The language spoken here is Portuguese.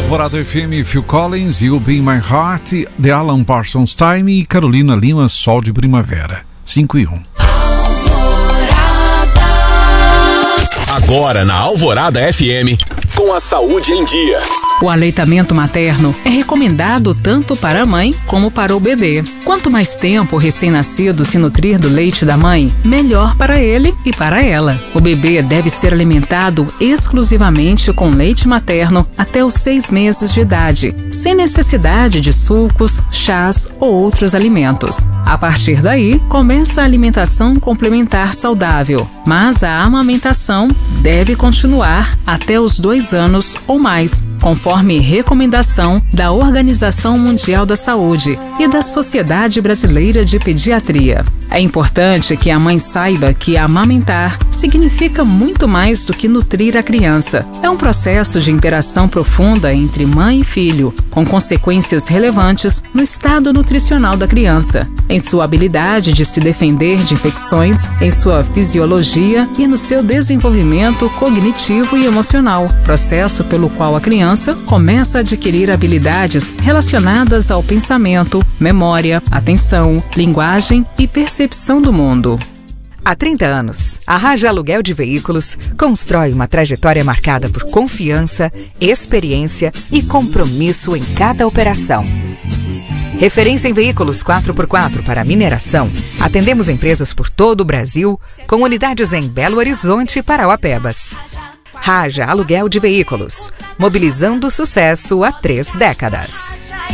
Alvorada FM, Phil Collins, You'll Be My Heart, The Alan Parsons Time e Carolina Lima, Sol de Primavera. 5:01. Agora na Alvorada FM, com a saúde em dia. O aleitamento materno é recomendado tanto para a mãe como para o bebê. Quanto mais tempo o recém-nascido se nutrir do leite da mãe, melhor para ele e para ela. O bebê deve ser alimentado exclusivamente com leite materno até os 6 meses de idade, sem necessidade de sucos, chás ou outros alimentos. A partir daí, começa a alimentação complementar saudável, mas a amamentação deve continuar até os 2 anos ou mais, conforme recomendação da Organização Mundial da Saúde e da Sociedade Brasileira de Pediatria. É importante que a mãe saiba que amamentar significa muito mais do que nutrir a criança. É um processo de interação profunda entre mãe e filho, com consequências relevantes no estado nutricional da criança, em sua habilidade de se defender de infecções, em sua fisiologia e no seu desenvolvimento cognitivo e emocional, processo pelo qual a criança começa a adquirir habilidades relacionadas ao pensamento, memória, atenção, linguagem e percepção do mundo. Há 30 anos, a Raja Aluguel de Veículos constrói uma trajetória marcada por confiança, experiência e compromisso em cada operação. Referência em veículos 4x4 para mineração, atendemos empresas por todo o Brasil, com unidades em Belo Horizonte e Parauapebas. Raja Aluguel de Veículos, mobilizando o sucesso há 3 décadas.